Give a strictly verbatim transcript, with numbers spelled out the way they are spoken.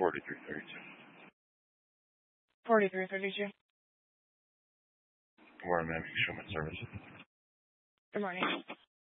forty-three thirty-two. forty-three thirty-two. Good morning, ma'am. Human Services. Good morning.